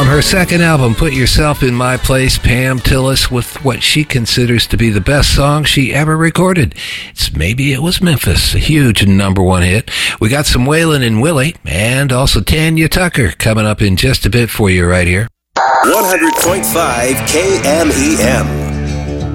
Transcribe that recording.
From her second album, Put Yourself in My Place, Pam Tillis with what she considers to be the best song she ever recorded. It's Maybe It Was Memphis, a huge #1 hit. We got some Waylon and Willie, and also Tanya Tucker coming up in just a bit for you right here. 100.5 KMEM.